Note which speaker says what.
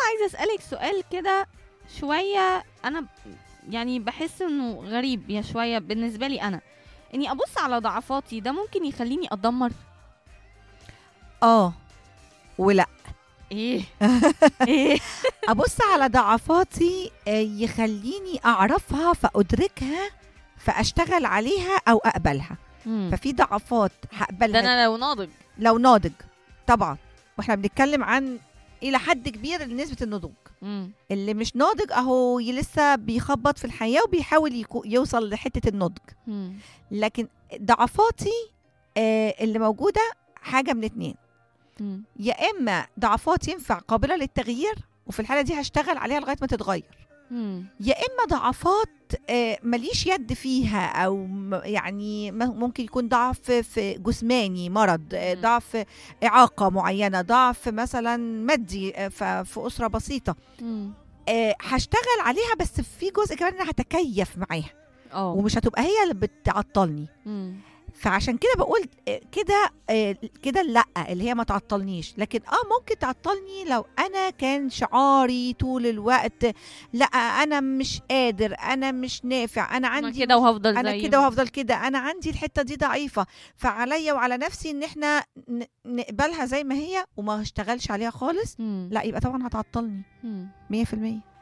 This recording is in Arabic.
Speaker 1: عايزه اسالك سؤال كده شويه. انا يعني بحس انه غريب يا شويه بالنسبه لي انا، اني ابص على ضعفاتي ده ممكن يخليني اتدمر.
Speaker 2: ولا
Speaker 1: ايه ايه.
Speaker 2: ابص على ضعفاتي يخليني اعرفها فادركها فاشتغل عليها او اقبلها. ففي ضعفات
Speaker 1: ده
Speaker 2: هقبلها
Speaker 1: انا
Speaker 2: لو ناضج طبعا، واحنا بنتكلم عن الى حد كبير نسبه النضوج. اللي مش ناضج اهو لسه بيخبط في الحياه وبيحاول يوصل لحته النضج. لكن ضعفاتي اللي موجوده حاجه من اتنين، يا اما ضعفات ينفع قابله للتغيير وفي الحاله دي هشتغل عليها لغايه ما تتغير، يا اما ضعفات ماليش يد فيها، او يعني ممكن يكون ضعف في جسماني، مرض، ضعف اعاقه معينه، ضعف مثلا مادي في اسره بسيطه. هشتغل عليها بس في جزء كمان انا هتكيف معاها ومش هتبقى هي اللي بتعطلني. فعشان كده بقول كده لا، اللي هي ما تعطلنيش. لكن ممكن تعطلني لو انا كان شعاري طول الوقت لا انا مش قادر، انا مش نافع، انا عندي
Speaker 1: كده وهفضل
Speaker 2: انا كده وهفضل كده، انا عندي الحته دي ضعيفه، فعليا وعلى نفسي ان احنا نقبلها زي ما هي وما اشتغلش عليها خالص. لا يبقى طبعا هتعطلني 100%.